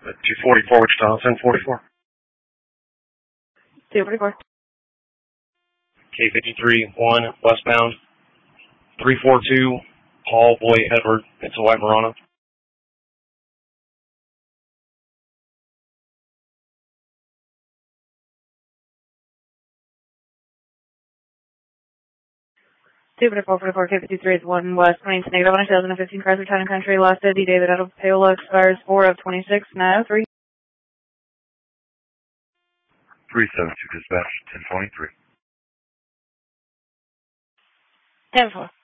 244 Wichita, 1044. 244. K53-1 westbound. 342 Paul Boy Edward. It's a white Verona. K53 is 1 west, planes negative on 2015 Chrysler Town and Country, Lost Eddie David out of Paola, expires 4 of 26, 903. 372 dispatch, 1023. 10-4.